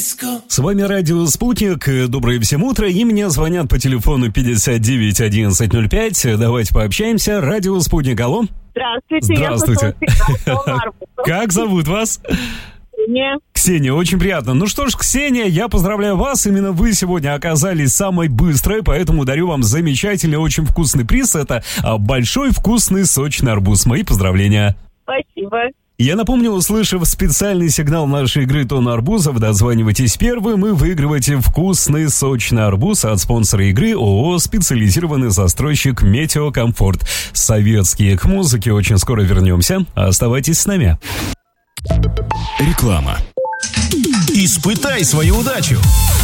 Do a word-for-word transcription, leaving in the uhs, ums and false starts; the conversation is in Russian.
С вами радио «Спутник». Доброе всем утро. И мне звонят по телефону пятьдесят девять одиннадцать ноль пять. Давайте пообщаемся. Радио «Спутник». Алло. Здравствуйте. Здравствуйте. Как зовут вас? Ксения. Ксения, очень приятно. Ну что ж, Ксения, я поздравляю вас. Именно вы сегодня оказались самой быстрой, поэтому дарю вам замечательный, очень вкусный приз. Это большой, вкусный, сочный арбуз. Мои поздравления. Спасибо. Я напомню, услышав специальный сигнал нашей игры «Тонна арбузов», дозванивайтесь первым и выигрывайте вкусный сочный арбуз от спонсора игры ООО «Специализированный застройщик Метеокомфорт». Советские к музыке. Очень скоро вернемся. Оставайтесь с нами. Реклама. Испытай свою удачу.